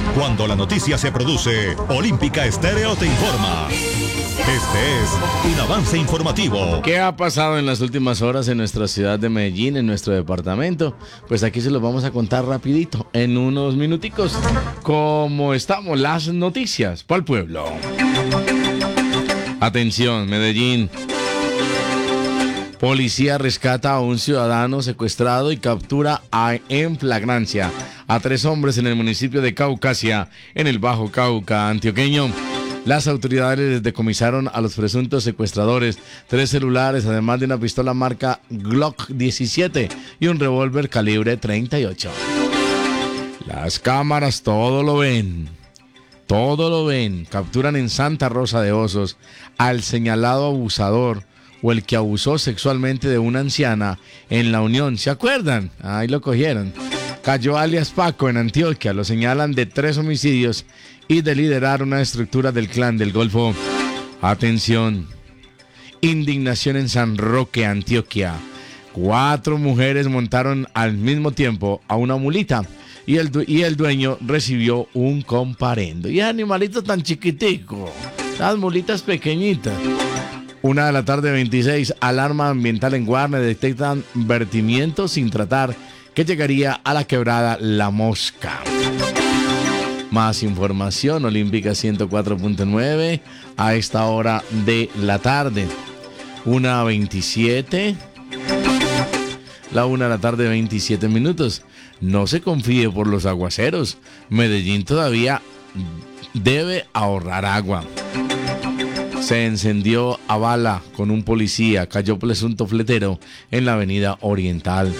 Cuando la noticia se produce, Olímpica Estéreo te informa. Este es un avance informativo. ¿Qué ha pasado en las últimas horas en nuestra ciudad de Medellín, en nuestro departamento? Pues aquí se los vamos a contar rapidito, en unos minuticos. ¿Cómo estamos? Las noticias para el pueblo. Atención, Medellín. Policía rescata a un ciudadano secuestrado y captura en flagrancia a 3 hombres en el municipio de Caucasia, en el Bajo Cauca antioqueño. Las autoridades decomisaron a los presuntos secuestradores 3 celulares, además de una pistola marca Glock 17 y un revólver calibre 38. Las cámaras todo lo ven. Todo lo ven. Capturan en Santa Rosa de Osos al señalado abusador o el que abusó sexualmente de una anciana en La Unión. ¿Se acuerdan? Ahí lo cogieron. Cayó alias Paco en Antioquia. Lo señalan de 3 homicidios y de liderar una estructura del Clan del Golfo. Atención. Indignación en San Roque, Antioquia. 4 mujeres montaron al mismo tiempo a una mulita y el dueño recibió un comparendo. Y animalito tan chiquitico. Las mulitas pequeñitas. 1:26 a.m, alarma ambiental en Guarne, detectan vertimiento sin tratar que llegaría a la quebrada La Mosca. Más información, Olímpica 104.9 a esta hora de la tarde. 1:27. La 1 de la tarde, 27 minutos. No se confíe por los aguaceros. Medellín todavía debe ahorrar agua. Se encendió a bala con un policía, cayó presunto fletero en la avenida Oriental.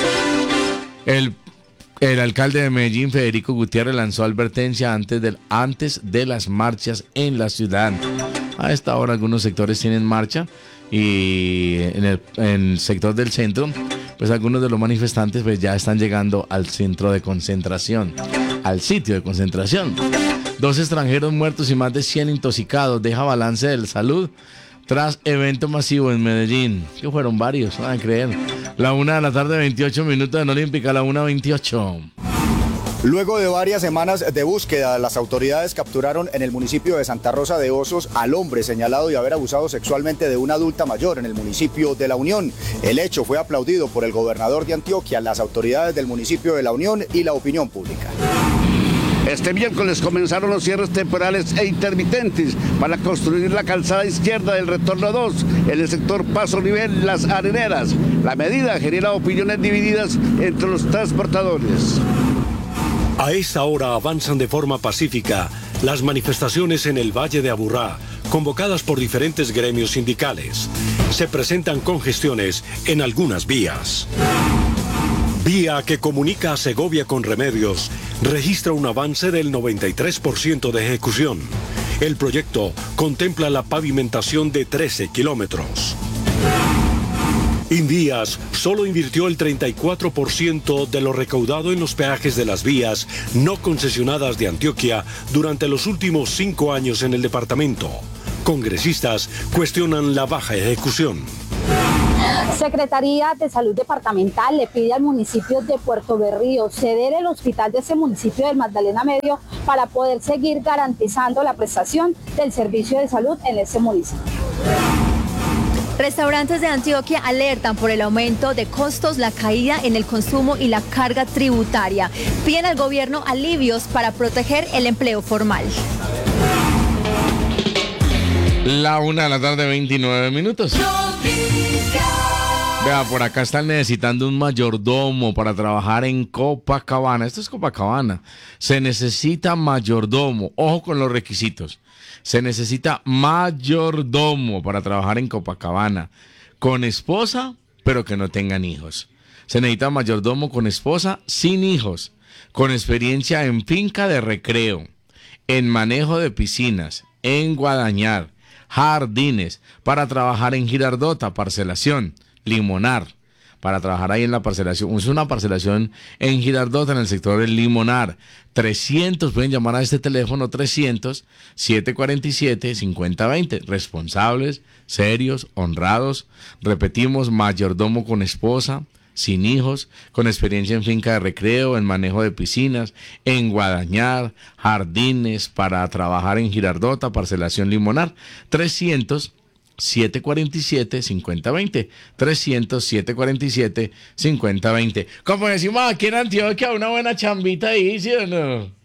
El alcalde de Medellín, Federico Gutiérrez, lanzó advertencia antes de las marchas en la ciudad. A esta hora algunos sectores tienen marcha y en el sector del centro, pues algunos de los manifestantes pues ya están llegando al centro de concentración, al sitio de concentración. 2 extranjeros muertos y más de 100 intoxicados. Deja balance de salud tras evento masivo en Medellín. Que fueron varios, van a creer. La 1 de la tarde, 28 minutos en Olímpica, la 1:28. Luego de varias semanas de búsqueda, las autoridades capturaron en el municipio de Santa Rosa de Osos al hombre señalado de haber abusado sexualmente de una adulta mayor en el municipio de La Unión. El hecho fue aplaudido por el gobernador de Antioquia, las autoridades del municipio de La Unión y la opinión pública. Este miércoles comenzaron los cierres temporales e intermitentes para construir la calzada izquierda del retorno 2 en el sector Paso Nivel Las Areneras. La medida genera opiniones divididas entre los transportadores. A esta hora avanzan de forma pacífica las manifestaciones en el Valle de Aburrá, convocadas por diferentes gremios sindicales. Se presentan congestiones en algunas vías. Vía que comunica a Segovia con Remedios registra un avance del 93% de ejecución. El proyecto contempla la pavimentación de 13 kilómetros. Invías solo invirtió el 34% de lo recaudado en los peajes de las vías no concesionadas de Antioquia durante los últimos 5 años en el departamento. Congresistas cuestionan la baja ejecución. Secretaría de Salud Departamental le pide al municipio de Puerto Berrío ceder el hospital de ese municipio del Magdalena Medio para poder seguir garantizando la prestación del servicio de salud en ese municipio. Restaurantes de Antioquia alertan por el aumento de costos, la caída en el consumo y la carga tributaria. Piden al gobierno alivios para proteger el empleo formal. La 1 de la tarde, 29 minutos. Vea, por acá están necesitando un mayordomo para trabajar en Copacabana. Esto es Copacabana. Se necesita mayordomo. Ojo con los requisitos. Se necesita mayordomo para trabajar en Copacabana. Con esposa, pero que no tengan hijos. Se necesita mayordomo con esposa, sin hijos. Con experiencia en finca de recreo, en manejo de piscinas, en guadañar, jardines, para trabajar en Girardota, parcelación, Limonar, para trabajar ahí en la parcelación. Es una parcelación en Girardota, en el sector del Limonar. 300, pueden llamar a este teléfono 300-747-5020. Responsables, serios, honrados. Repetimos, mayordomo con esposa, sin hijos, con experiencia en finca de recreo, en manejo de piscinas, en Guadañar, jardines, para trabajar en Girardota, parcelación Limonar. 300-747-5020. 300-747-5020. Como decimos aquí en Antioquia, una buena chambita ahí, ¿sí o no?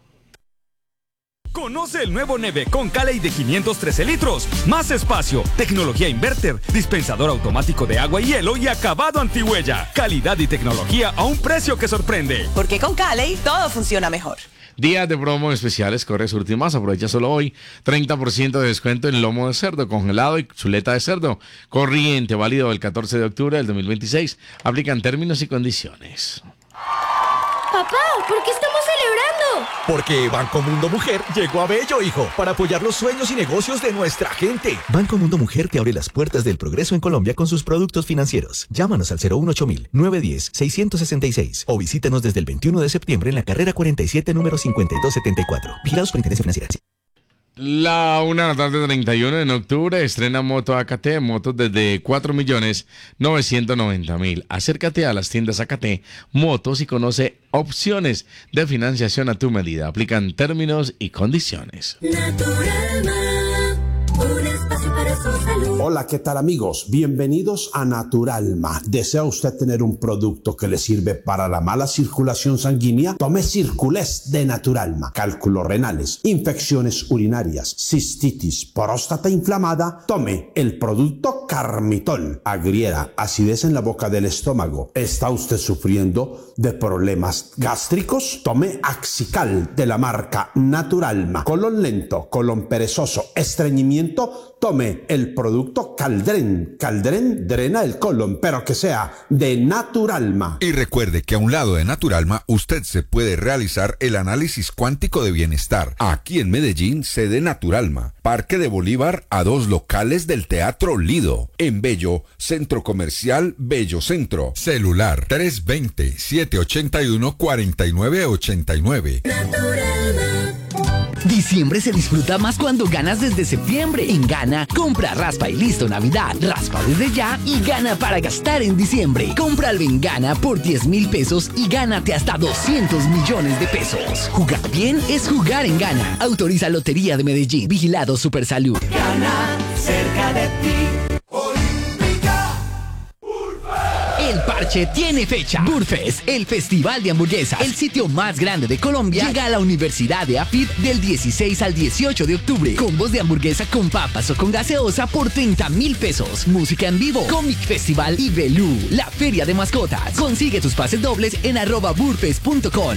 Conoce el nuevo Neve con Cali de 513 litros, más espacio, tecnología inverter, dispensador automático de agua y hielo y acabado antihuella. Calidad y tecnología a un precio que sorprende. Porque con Cali todo funciona mejor. Días de promo especiales, corre Surti Más, aprovecha solo hoy, 30% de descuento en lomo de cerdo, congelado y chuleta de cerdo, corriente, válido el 14 de octubre del 2026, aplican términos y condiciones. Papá, ¿por qué estamos celebrando? Porque Banco Mundo Mujer llegó a Bello, hijo, para apoyar los sueños y negocios de nuestra gente. Banco Mundo Mujer te abre las puertas del progreso en Colombia con sus productos financieros. Llámanos al 018-910-666 o visítanos desde el 21 de septiembre en la carrera 47, número 5274. Vigilados Superintendencia Financiera. La 1:31 en octubre estrena Moto AKT, motos desde 4.990.000. Acércate a las tiendas AKT Motos y conoce opciones de financiación a tu medida. Aplican términos y condiciones. Un espacio para su salud. Hola, ¿qué tal, amigos? Bienvenidos a Naturalma. ¿Desea usted tener un producto que le sirve para la mala circulación sanguínea? Tome Circulés de Naturalma. Cálculos renales, infecciones urinarias, cistitis, próstata inflamada. Tome el producto Carmitol. Agriera, acidez en la boca del estómago. ¿Está usted sufriendo de problemas gástricos? Tome Axical de la marca Naturalma. Colon lento, colon perezoso, estreñimiento. Tome el producto Caldren. Caldren drena el colon, pero que sea de Naturalma. Y recuerde que a un lado de Naturalma usted se puede realizar el análisis cuántico de bienestar. Aquí en Medellín, sede Naturalma. Parque de Bolívar, a 2 locales del Teatro Lido. En Bello, Centro Comercial Bello Centro. Celular 320-781-4989. Naturalma. Diciembre se disfruta más cuando ganas desde septiembre. En Gana, compra, raspa y listo Navidad. Raspa desde ya y gana para gastar en diciembre. Cómpralo en Gana por 10,000 pesos y gánate hasta 200 millones de pesos. Jugar bien es jugar en Gana. Autoriza Lotería de Medellín. Vigilado Supersalud. Gana, cerca de ti. El parche tiene fecha. Burfest, el festival de hamburguesas, el sitio más grande de Colombia, llega a la Universidad de AFID del 16 al 18 de octubre. Combos de hamburguesa con papas o con gaseosa por 30,000 pesos. Música en vivo, Comic Festival y Belú, la feria de mascotas. Consigue tus pases dobles en @burfest.com.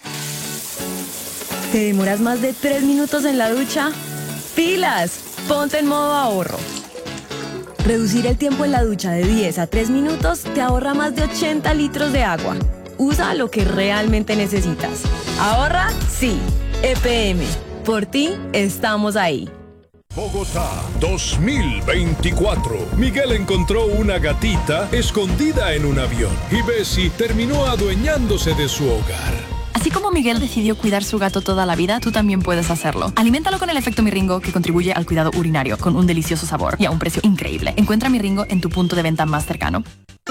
¿Te demoras más de 3 minutos en la ducha? ¡Pilas! Ponte en modo ahorro. Reducir el tiempo en la ducha de 10 a 3 minutos te ahorra más de 80 litros de agua. Usa lo que realmente necesitas. ¿Ahorra? Sí. EPM. Por ti, estamos ahí. Bogotá 2024. Miguel encontró una gatita escondida en un avión y Bessie terminó adueñándose de su hogar. Así como Miguel decidió cuidar su gato toda la vida, tú también puedes hacerlo. Aliméntalo con el efecto Miringo, que contribuye al cuidado urinario, con un delicioso sabor y a un precio increíble. Encuentra Miringo en tu punto de venta más cercano.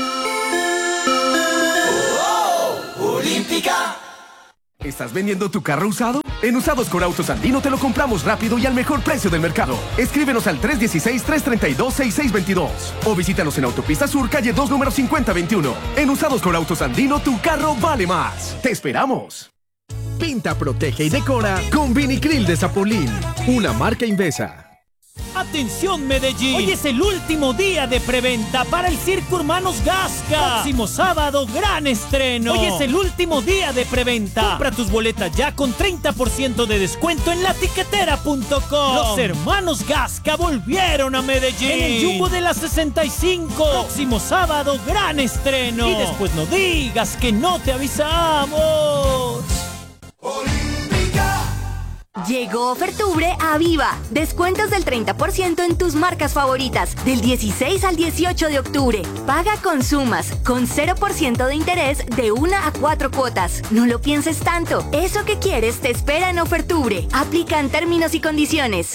Olímpica. ¿Estás vendiendo tu carro usado? En Usados con Autos Andino te lo compramos rápido y al mejor precio del mercado. Escríbenos al 316-332-6622 o visítanos en Autopista Sur, calle 2, número 5021. En Usados con Autos Andino, tu carro vale más. ¡Te esperamos! Pinta, protege y decora con Vinicril de Zapolín, una marca Invesa. ¡Atención, Medellín! Hoy es el último día de preventa para el Circo Hermanos Gasca. Próximo sábado, gran estreno. Hoy es el último día de preventa. Compra tus boletas ya con 30% de descuento en latiquetera.com. Los Hermanos Gasca volvieron a Medellín. En el Jumbo de la 65. Próximo sábado, gran estreno. Y después no digas que no te avisamos. Llegó Ofertubre a Viva. Descuentos del 30% en tus marcas favoritas. Del 16 al 18 de octubre. Paga con Sumas, con 0% de interés de 1 a 4 cuotas. No lo pienses tanto. Eso que quieres te espera en Ofertubre. Aplican términos y condiciones.